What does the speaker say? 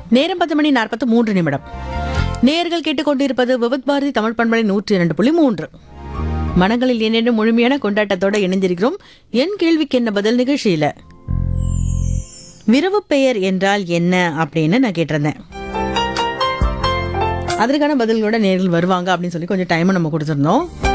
நேரம் 10:43. நேயர்கள் கேட்டுக்கொண்டிருப்பது விவத் பாரதி தமிழ் பண்பலை 102.3. மனங்களில் என்னென்ன முழுமையான கொண்டாட்டத்தோட இணைஞ்சிருக்கிறோம். என் கேள்விக்கு என்ன பதில் நிகழ்ச்சியில விரவு பெயர் என்றால் என்ன அப்படின்னு நான் கேட்டிருந்தேன். அதற்கான பதில்களோட நேரில் வருவாங்க அப்படின்னு சொல்லி கொஞ்சம் டைமை நம்ம கொடுத்துருந்தோம்.